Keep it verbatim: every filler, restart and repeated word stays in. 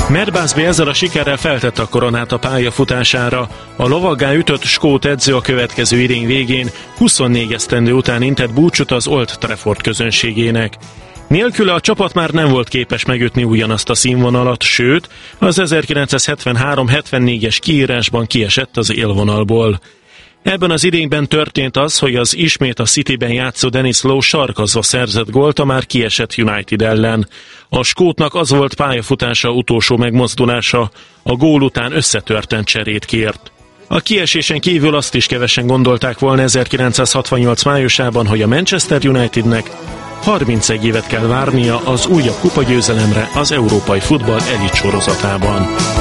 Merbásby ezzel a sikerrel feltette a koronát a pályafutására. A lovaggá ütött skót edző a következő idény végén huszonnégy esztendő után intett búcsút az Old Trafford közönségének. Nélküle a csapat már nem volt képes megütni ugyanazt a színvonalat, sőt, az ezerkilencszázhetvenhárom hetvennégyes kiírásban kiesett az élvonalból. Ebben az idényben történt az, hogy az ismét a Cityben játszó Denis Law sarkazva szerzett gólt a már kiesett United ellen. A skótnak az volt pályafutása utolsó megmozdulása, a gól után összetörten cserét kért. A kiesésen kívül azt is kevesen gondolták volna ezerkilencszázhatvannyolc májusában, hogy a Manchester Unitednek harmincegy évet kell várnia az újabb kupagyőzelemre az európai futball elit sorozatában.